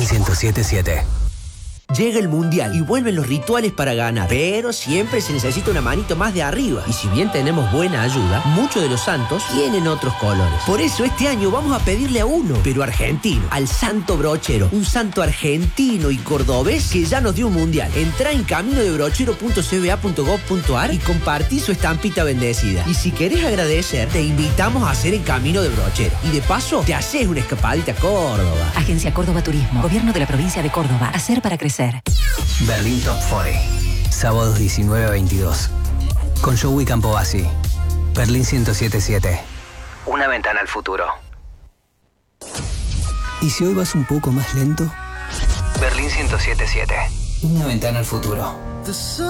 Berlín 107.7. Llega el Mundial y vuelven los rituales para ganar, pero siempre se necesita una manito más de arriba. Y si bien tenemos buena ayuda, muchos de los santos tienen otros colores. Por eso este año vamos a pedirle a uno, pero argentino, al Santo Brochero, un santo argentino y cordobés que ya nos dio un Mundial. Entrá en caminodebrochero.cba.gov.ar y compartí su estampita bendecida. Y si querés agradecer, te invitamos a hacer el Camino de Brochero. Y de paso, te haces una escapadita a Córdoba. Agencia Córdoba Turismo, Gobierno de la Provincia de Córdoba. Hacer para crecer. Berlín Top 40. Sábados 19 a 22. Con Joey Campobasi. Berlín 107.7. Una ventana al futuro. ¿Y si hoy vas un poco más lento? Berlín 107.7. Una ventana al futuro.